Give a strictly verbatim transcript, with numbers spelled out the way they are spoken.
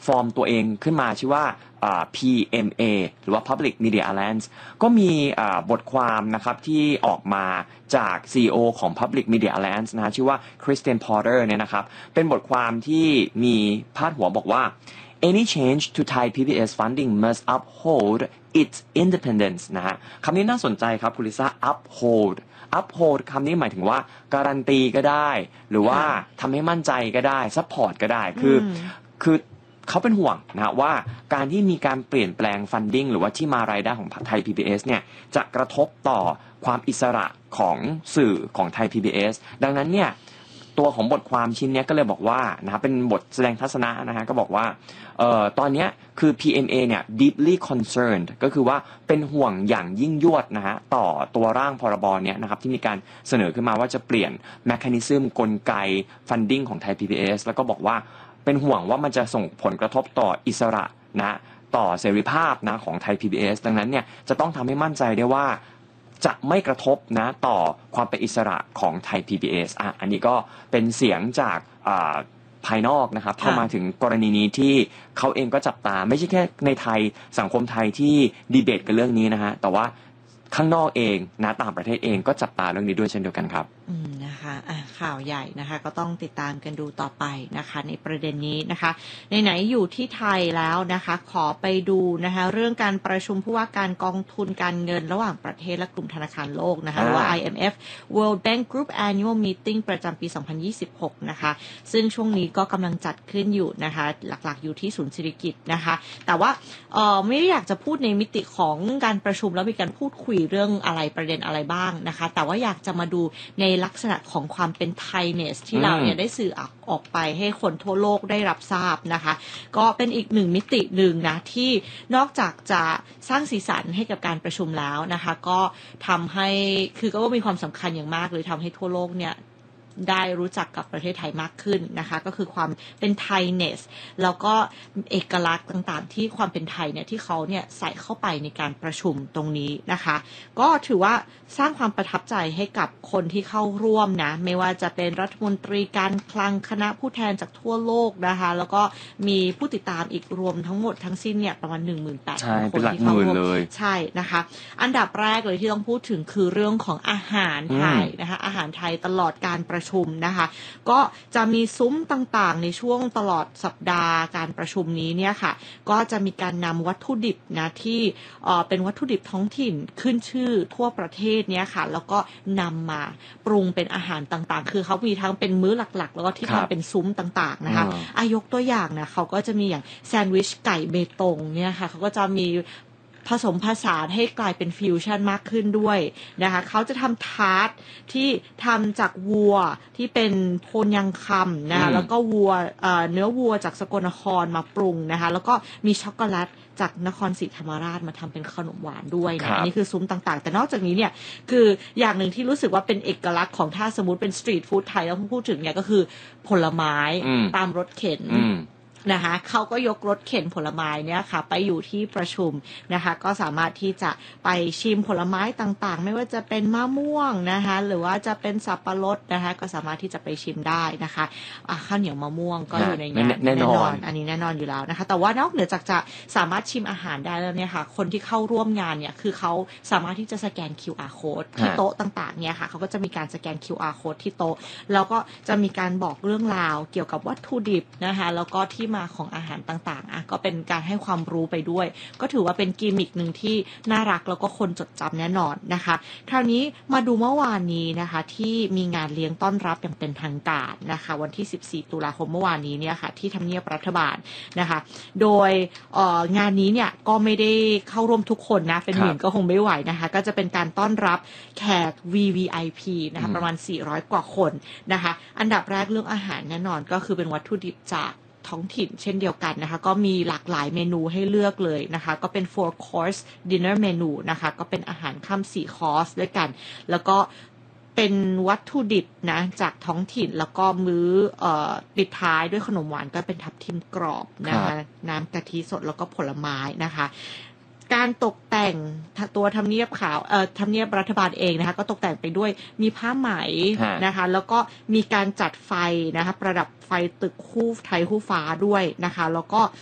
ฟอร์มตัวเองขึ้นมาชื่อว่า พี เอ็ม เอ หรือว่า Public Media Alliance ก็มีบทความนะครับที่ออกมาจาก ซี อี โอ ของ Public Media Alliance นะชื่อว่า Christian Porter เนี่ยนะครับเป็นบทความที่มีพาดหัวบอกว่า Any change to Thai พี บี เอส funding must uphold its independence นะฮะคำนี้น่าสนใจครับคุณลิซ่า uphold uphold คำนี้หมายถึงว่าการันตีก็ได้หรือว่าทำให้มั่นใจก็ได้ support ก็ได้คือคือเขาเป็นห่วงนะว่าการที่มีการเปลี่ยนแปลง funding หรือว่าที่มารายได้ของไทย พี บี เอส เนี่ยจะกระทบต่อความอิสระของสื่อของไทย พี บี เอส ดังนั้นเนี่ยตัวของบทความชิ้นนี้ก็เลยบอกว่านะเป็นบทแสดงทัศนะนะฮะก็บอกว่าเอ่อตอนนี้คือ พี เอ็ม เอ เนี่ย deeply concerned ก็คือว่าเป็นห่วงอย่างยิ่งยวดนะฮะต่อตัวร่างพรบเนี่ยนะครับที่มีการเสนอขึ้นมาว่าจะเปลี่ยน mechanism กลไก funding ของไทย พี บี เอส แล้วก็บอกว่าเป็นห่วงว่ามันจะส่งผลกระทบต่ออิสระนะต่อเสรีภาพนะของไทย พี บี เอส ดังนั้นเนี่ยจะต้องทำให้มั่นใจได้ว่าจะไม่กระทบนะต่อความเป็นอิสระของไทย พี บี เอส อ่ะอันนี้ก็เป็นเสียงจากภายนอกนะครับเข้ามาถึงกรณีนี้ที่เขาเองก็จับตาไม่ใช่แค่ในไทยสังคมไทยที่ดีเบตกันเรื่องนี้นะฮะแต่ว่าข้างนอกเองนะต่างประเทศเองก็จับตาเรื่องนี้ด้วยเช่นเดียวกันครับอืมนะคะอ่ะข่าวใหญ่นะคะก็ต้องติดตามกันดูต่อไปนะคะในประเด็นนี้นะคะไหนๆอยู่ที่ไทยแล้วนะคะขอไปดูนะคะเรื่องการประชุมผู้ว่าการกองทุนการเงินระหว่างประเทศและกลุ่มธนาคารโลกนะคะหรือว่า ไอ เอ็ม เอฟ World Bank Group Annual Meeting ประจำปีสองพันยี่สิบหกนะคะซึ่งช่วงนี้ก็กำลังจัดขึ้นอยู่นะคะหลักๆอยู่ที่ศูนย์เศรษฐกิจนะคะแต่ว่าเอ่อไม่ได้อยากจะพูดในมิติของการประชุมแล้วมีการพูดคุยเรื่องอะไรประเด็นอะไรบ้างนะคะแต่ว่าอยากจะมาดูในลักษณะของความเป็นไทยเนสที่เราเนี่ยได้สื่อออกไปให้คนทั่วโลกได้รับทราบนะคะก็เป็นอีกหนึ่งมิติหนึ่งนะที่นอกจากจะสร้างสีสันให้กับการประชุมแล้วนะคะก็ทำให้คือก็มีความสำคัญอย่างมากเลยทำให้ทั่วโลกเนี่ยได้รู้จักกับประเทศไทยมากขึ้นนะคะก็คือความเป็นไทยเนสแล้วก็เอกลักษณ์ต่างๆที่ความเป็นไทยเนี่ยที่เขาเนี่ยใส่เข้าไปในการประชุมตรงนี้นะคะก็ถือว่าสร้างความประทับใจให้กับคนที่เข้าร่วมนะไม่ว่าจะเป็นรัฐมนตรีการคลังคณะผู้แทนจากทั่วโลกนะคะแล้วก็มีผู้ติดตามอีกรวมทั้งหมดทั้งสิ้นเนี่ยประมาณ หนึ่งหมื่นแปดพัน คนที่เข้าร่วมใช่นะคะอันดับแรกเลยที่ต้องพูดถึงคือเรื่องของอาหารไทยนะคะอาหารไทยตลอดการประชุมนะคะก็จะมีซุ้มต่างๆในช่วงตลอดสัปดาห์การประชุมนี้เนี่ยค่ะก็จะมีการนำวัตถุดิบนะที่เอ่อเป็นวัตถุดิบท้องถิ่นขึ้นชื่อทั่วประเทศเนี่ยค่ะแล้วก็นำมาปรุงเป็นอาหารต่างๆคือเขามีทั้งเป็นมื้อหลักๆแล้วก็ที่ทำเป็นซุ้มต่างๆนะคะอายกตัวอย่างนะเขาก็จะมีอย่างแซนด์วิชไก่เบตงเนี่ยค่ะเขาก็จะมีผสมผสานให้กลายเป็นฟิวชั่นมากขึ้นด้วยนะคะเขาจะทำทาร์ตที่ทำจากวัวที่เป็นโพนยังคำนะคะแล้วก็วัวเนื้อวัวจากสกลนครมาปรุงนะคะแล้วก็มีช็อกโกแลตจากนครศรีธรรมราชมาทำเป็นขนมหวานด้วยนะอันนี้คือซุ้มต่างๆแต่นอกจากนี้เนี่ยคืออย่างหนึ่งที่รู้สึกว่าเป็นเอกลักษณ์ของถ้าสมมติเป็นสตรีทฟู้ดไทยแล้วพูดถึงเนี่ยก็คือผลไม้ตามรถเข็นนะคะเขาก็ยกรถเข็นผลไม้เนี่ยค่ะไปอยู่ที่ประชุมนะคะก็สามารถที่จะไปชิมผลไม้ต่างๆไม่ว่าจะเป็นมะม่วงนะคะหรือว่าจะเป็นสับปะรดนะคะก็สามารถที่จะไปชิมได้นะคะอ่ะข้าวเหนียวมะม่วงก็อยู่ในงานแน่นอนอันนี้แน่นอนอยู่แล้วนะคะแต่ว่านอกเหนือจากจะสามารถชิมอาหารได้แล้วเนี่ยค่ะคนที่เข้าร่วมงานเนี่ยคือเขาสามารถที่จะสแกน คิว อาร์ code ที่โต๊ะต่างๆเนี่ยค่ะเขาก็จะมีการสแกน คิว อาร์ code ที่โต๊ะแล้วก็จะมีการบอกเรื่องราวเกี่ยวกับวัตถุดิบนะคะแล้วก็ที่มาของอาหารต่างๆอ่ะก็เป็นการให้ความรู้ไปด้วยก็ถือว่าเป็นกิมมิคนึงที่น่ารักแล้วก็คนจดจำแน่นอนนะคะคราวนี้มาดูเมื่อวานนี้นะคะที่มีงานเลี้ยงต้อนรับอย่างเป็นทางการนะคะวันที่สิบสี่ตุลาคมเมื่อวานนี้เนี่ยค่ะที่ทำเนียบรัฐบาลนะคะโดยเอ่องานนี้เนี่ยก็ไม่ได้เข้าร่วมทุกคนนะเป็นหมื่นก็คงไม่ไหวนะคะก็จะเป็นการต้อนรับแขก วี วี ไอ พี นะคะประมาณสี่ร้อยกว่าคนนะคะอันดับแรกเรื่องอาหารแน่นอนก็คือเป็นวัตถุดิบจากท้องถิ่นเช่นเดียวกันนะคะก็มีหลากหลายเมนูให้เลือกเลยนะคะก็เป็น four course dinner menu นะคะก็เป็นอาหารค่ำสี่คอร์สด้วยกันแล้วก็เป็นวัตถุดิบนะจากท้องถิ่นแล้วก็มื้อเอ่อปิดท้ายด้วยขนมหวานก็เป็นทับทิมกรอบนะคะน้ำกะทิสดแล้วก็ผลไม้นะคะการตกแต่งตัวทำเนียบขาวเอ่อทำเนียบรัฐบาลเองนะคะก็ตกแต่งไปด้วยมีผ้าไหมนะคะแล้วก็มีการจัดไฟนะคะประดับไฟตึกคู่ไทยคู่ฟ้าด้วยนะคะแล้วก็